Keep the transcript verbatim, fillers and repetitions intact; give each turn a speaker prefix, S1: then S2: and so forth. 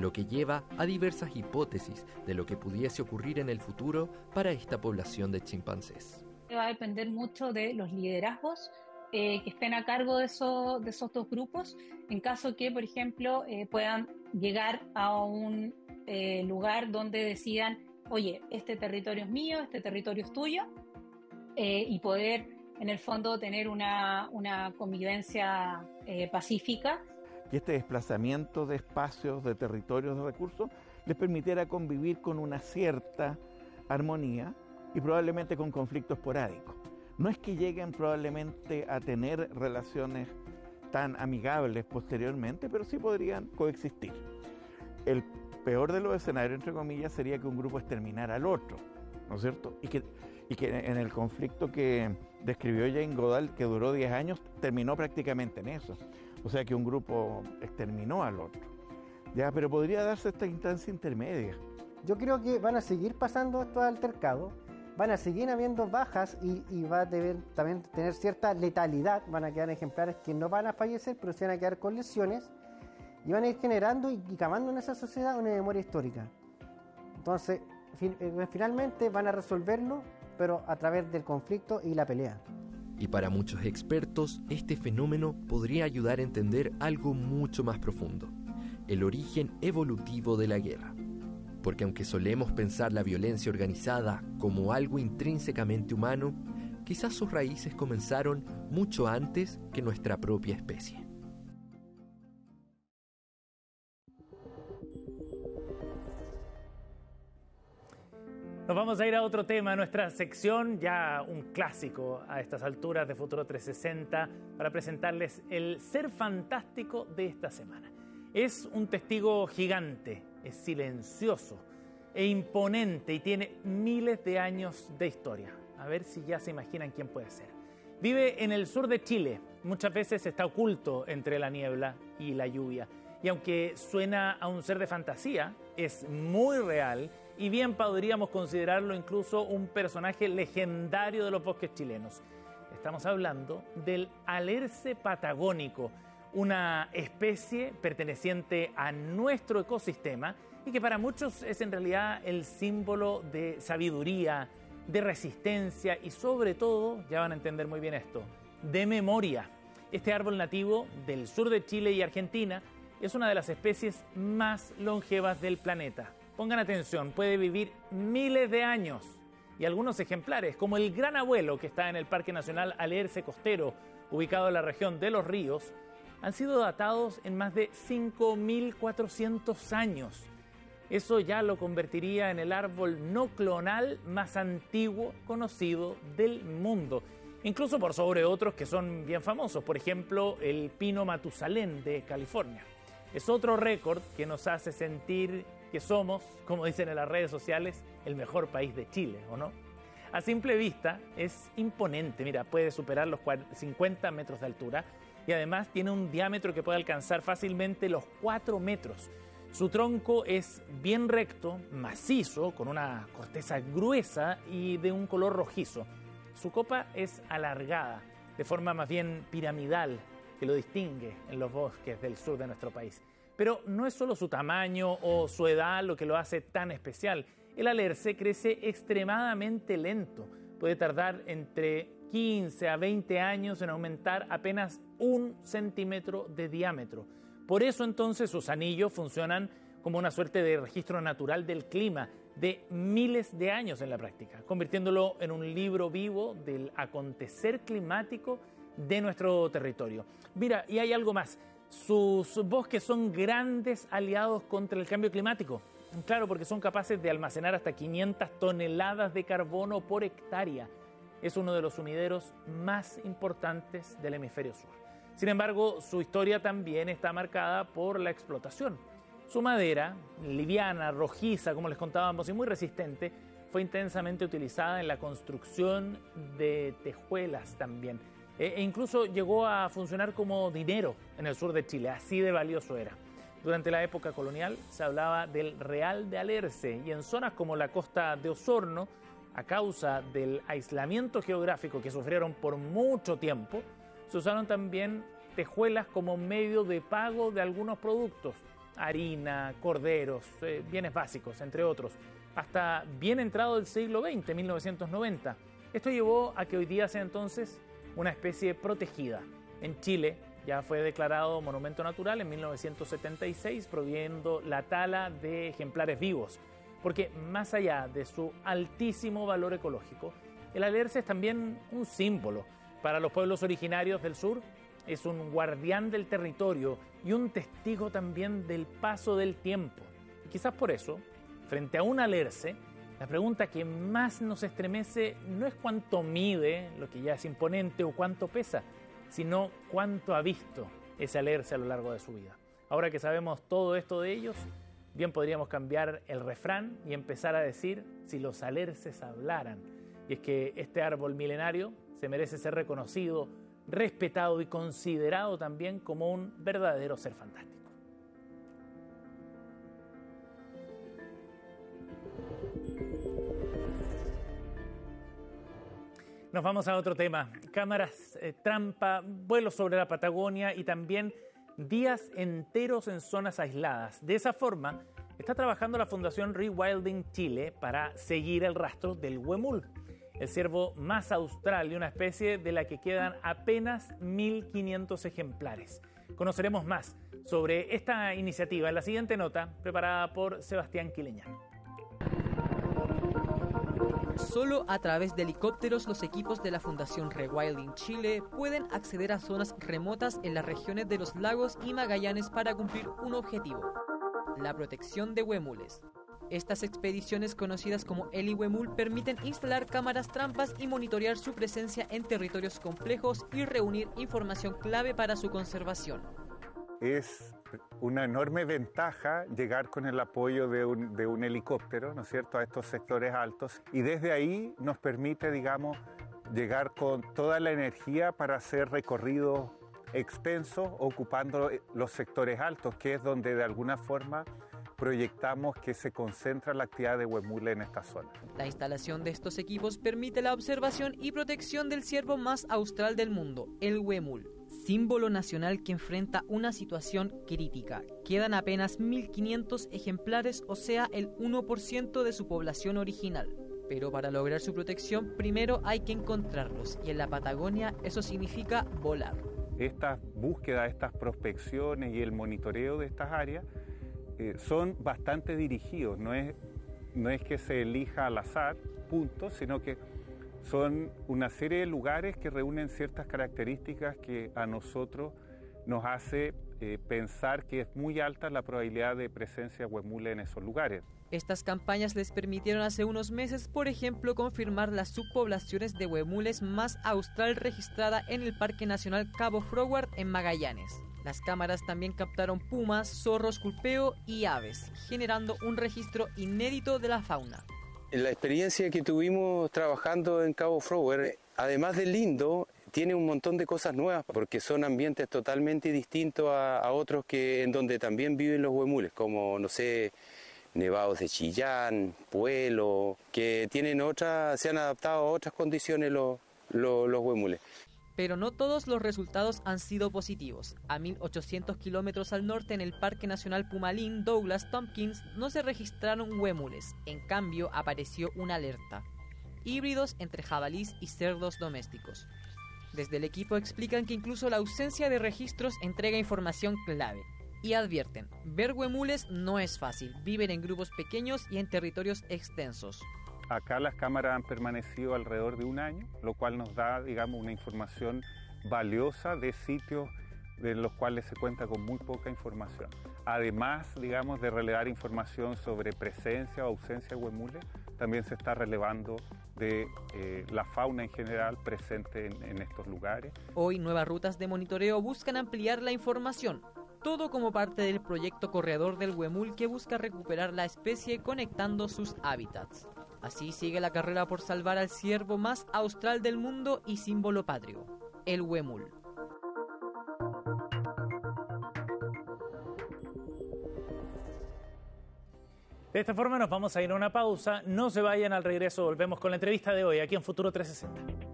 S1: lo que lleva a diversas hipótesis de lo que pudiese ocurrir en el futuro para esta población de chimpancés.
S2: Va a depender mucho de los liderazgos eh, que estén a cargo de, eso, de esos dos grupos, en caso que, por ejemplo, eh, puedan llegar a un eh, lugar donde decidan, oye, este territorio es mío, este territorio es tuyo, eh, y poder, en el fondo, tener una, una convivencia eh, pacífica.
S3: Y este desplazamiento de espacios, de territorios, de recursos, les permitiera convivir con una cierta armonía y probablemente con conflictos esporádicos. No es que lleguen probablemente a tener relaciones tan amigables posteriormente, pero sí podrían coexistir. El peor de los escenarios, entre comillas, sería que un grupo exterminara al otro, ¿no es cierto? Y que, y que en el conflicto que describió Jane Goodall, que duró diez años, terminó prácticamente en eso. O sea que un grupo exterminó al otro. Ya, pero podría darse esta instancia intermedia.
S4: Yo creo que van a seguir pasando estos altercados, van a seguir habiendo bajas y, y va a deber también tener cierta letalidad. Van a quedar ejemplares que no van a fallecer, pero se van a quedar con lesiones y van a ir generando y, y cavando en esa sociedad una memoria histórica. Entonces, fin, eh, finalmente van a resolverlo, pero a través del conflicto y la pelea.
S1: Y para muchos expertos, este fenómeno podría ayudar a entender algo mucho más profundo: el origen evolutivo de la guerra. Porque aunque solemos pensar la violencia organizada como algo intrínsecamente humano, quizás sus raíces comenzaron mucho antes que nuestra propia especie.
S5: Nos vamos a ir a otro tema, nuestra sección, ya un clásico a estas alturas de Futuro trescientos sesenta, para presentarles el ser fantástico de esta semana. Es un testigo gigante, es silencioso e imponente y tiene miles de años de historia. A ver si ya se imaginan quién puede ser. Vive en el sur de Chile, muchas veces está oculto entre la niebla y la lluvia. Y aunque suena a un ser de fantasía, es muy real y bien podríamos considerarlo incluso un personaje legendario de los bosques chilenos. Estamos hablando del alerce patagónico, una especie perteneciente a nuestro ecosistema y que para muchos es en realidad el símbolo de sabiduría, de resistencia y sobre todo, ya van a entender muy bien esto, de memoria. Este árbol nativo del sur de Chile y Argentina es una de las especies más longevas del planeta. Pongan atención, puede vivir miles de años y algunos ejemplares, como el gran abuelo que está en el Parque Nacional Alerce Costero, ubicado en la región de Los Ríos, han sido datados en más de cinco mil cuatrocientos años. Eso ya lo convertiría en el árbol no clonal más antiguo conocido del mundo, incluso por sobre otros que son bien famosos, por ejemplo, el pino Matusalén de California. Es otro récord que nos hace sentir que somos, como dicen en las redes sociales, el mejor país de Chile, ¿o no? A simple vista es imponente, mira, puede superar los cincuenta metros de altura y además tiene un diámetro que puede alcanzar fácilmente los cuatro metros. Su tronco es bien recto, macizo, con una corteza gruesa y de un color rojizo. Su copa es alargada, de forma más bien piramidal, que lo distingue en los bosques del sur de nuestro país. Pero no es solo su tamaño o su edad lo que lo hace tan especial. El alerce crece extremadamente lento. Puede tardar entre quince a veinte años en aumentar apenas un centímetro de diámetro. Por eso entonces sus anillos funcionan como una suerte de registro natural del clima de miles de años en la práctica, convirtiéndolo en un libro vivo del acontecer climático de nuestro territorio. Mira, y hay algo más. Sus bosques son grandes aliados contra el cambio climático. Claro, porque son capaces de almacenar hasta quinientas toneladas de carbono por hectárea. Es uno de los sumideros más importantes del hemisferio sur. Sin embargo, su historia también está marcada por la explotación. Su madera, liviana, rojiza, como les contábamos, y muy resistente, fue intensamente utilizada en la construcción de tejuelas también. E incluso llegó a funcionar como dinero en el sur de Chile, así de valioso era. Durante la época colonial se hablaba del Real de Alerce y en zonas como la costa de Osorno, a causa del aislamiento geográfico que sufrieron por mucho tiempo, se usaron también tejuelas como medio de pago de algunos productos, harina, corderos, eh, bienes básicos, entre otros, hasta bien entrado el siglo veinte, mil novecientos noventa. Esto llevó a que hoy día sea entonces una especie protegida. En Chile ya fue declarado monumento natural en mil novecientos setenta y seis, prohibiendo la tala de ejemplares vivos, porque más allá de su altísimo valor ecológico, el alerce es también un símbolo para los pueblos originarios del sur. Es un guardián del territorio y un testigo también del paso del tiempo. Y quizás por eso, frente a un alerce, la pregunta que más nos estremece no es cuánto mide, lo que ya es imponente, o cuánto pesa, sino cuánto ha visto ese alerce a lo largo de su vida. Ahora que sabemos todo esto de ellos, bien podríamos cambiar el refrán y empezar a decir: si los alerces hablaran. Y es que este árbol milenario se merece ser reconocido, respetado y considerado también como un verdadero ser fantástico. Nos vamos a otro tema. Cámaras eh, trampa, vuelos sobre la Patagonia y también días enteros en zonas aisladas. De esa forma, está trabajando la Fundación Rewilding Chile para seguir el rastro del huemul, el ciervo más austral y una especie de la que quedan apenas mil quinientos ejemplares. Conoceremos más sobre esta iniciativa en la siguiente nota, preparada por Sebastián Quileñán.
S6: Solo a través de helicópteros los equipos de la Fundación Rewilding Chile pueden acceder a zonas remotas en las regiones de los lagos y Magallanes para cumplir un objetivo: la protección de huemules. Estas expediciones, conocidas como helihuemul, permiten instalar cámaras trampas y monitorear su presencia en territorios complejos y reunir información clave para su conservación.
S7: Es una enorme ventaja llegar con el apoyo de un, de un helicóptero, ¿no es cierto?, a estos sectores altos, y desde ahí nos permite, digamos, llegar con toda la energía para hacer recorridos extensos ocupando los sectores altos, que es donde de alguna forma proyectamos que se concentra la actividad de huemul en esta zona.
S6: La instalación de estos equipos permite la observación y protección del ciervo más austral del mundo, el huemul, símbolo nacional que enfrenta una situación crítica. Quedan apenas mil quinientos ejemplares, o sea, el uno por ciento de su población original. Pero para lograr su protección, primero hay que encontrarlos, y en la Patagonia eso significa volar.
S7: Estas búsquedas, estas prospecciones y el monitoreo de estas áreas eh, son bastante dirigidos. No es, no es que se elija al azar, punto, sino que son una serie de lugares que reúnen ciertas características que a nosotros nos hace eh, pensar que es muy alta la probabilidad de presencia de huemul en esos lugares.
S6: Estas campañas les permitieron hace unos meses, por ejemplo, confirmar las subpoblaciones de huemules más austral registrada en el Parque Nacional Cabo Froward en Magallanes. Las cámaras también captaron pumas, zorros culpeo y aves, generando un registro inédito de la fauna.
S8: La experiencia que tuvimos trabajando en Cabo Froward, además de lindo, tiene un montón de cosas nuevas, porque son ambientes totalmente distintos a, a otros que en donde también viven los huemules, como, no sé, nevados de Chillán, Puelo, que tienen otras, se han adaptado a otras condiciones los, los, los huemules.
S6: Pero no todos los resultados han sido positivos. A mil ochocientos kilómetros al norte, en el Parque Nacional Pumalín Douglas Tompkins, no se registraron huemules. En cambio, apareció una alerta: híbridos entre jabalís y cerdos domésticos. Desde el equipo explican que incluso la ausencia de registros entrega información clave. Y advierten, ver huemules no es fácil. Viven en grupos pequeños y en territorios extensos.
S7: Acá las cámaras han permanecido alrededor de un año, lo cual nos da, digamos, una información valiosa de sitios en los cuales se cuenta con muy poca información. Además, digamos, de relevar información sobre presencia o ausencia de huemules, también se está relevando de eh, la fauna en general presente en, en estos lugares.
S6: Hoy, nuevas rutas de monitoreo buscan ampliar la información. Todo como parte del proyecto Corredor del Huemul, que busca recuperar la especie conectando sus hábitats. Así sigue la carrera por salvar al ciervo más austral del mundo y símbolo patrio, el huemul.
S5: De esta forma nos vamos a ir a una pausa. No se vayan, al regreso volvemos con la entrevista de hoy aquí en Futuro trescientos sesenta.